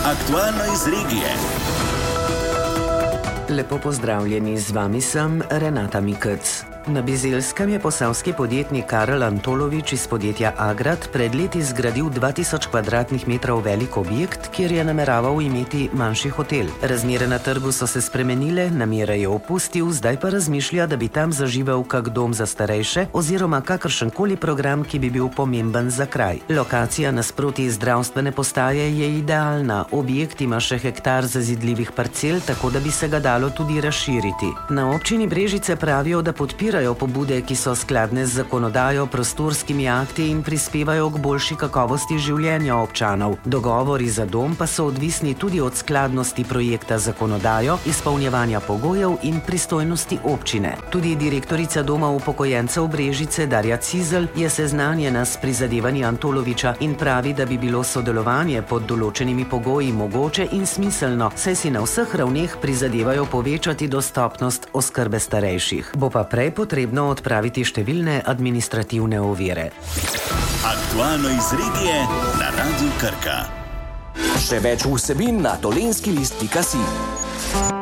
Aktualno iz regije. Lepo pozdravljeni, z vami sem Renata Mikec. Na Bizeljskem je posavski podjetnik Karel Antolovič iz podjetja Agrat pred leti zgradil 2000 kvadratnih metrov velik objekt, kjer je nameraval imeti manjši hotel. Razmere na trgu so se spremenile, namere je opustil, zdaj pa razmišlja, da bi tam zaživel kak dom za starejše oziroma kakršenkoli program, ki bi bil pomemben za kraj. Lokacija nasproti zdravstvene postaje je idealna, objekt ima še hektar zazidljivih parcel, tako da bi se ga dalo tudi razširiti. Na občini Brežice pravijo, da podpirajo pobude, ki so skladne z zakonodajo, prostorskimi akti in prispevajo k boljši kakovosti življenja občanov. Dogovori za dom pa so odvisni tudi od skladnosti projekta z zakonodajo, izpolnjevanja pogojev in pristojnosti občine. Tudi direktorica Doma upokojencev Brežice Darja Cizelj je seznanjena s prizadevanji Antoloviča in pravi, da bi bilo sodelovanje pod določenimi pogoji mogoče in smiselno, saj si na vseh ravneh prizadevajo povečati dostopnost oskrbe starejših. Bo pa prej potrebno odpraviti številne administrativne ovire. Aktualno iz regije na Radiu Krka. Še več vsebin na dolenskilist.si.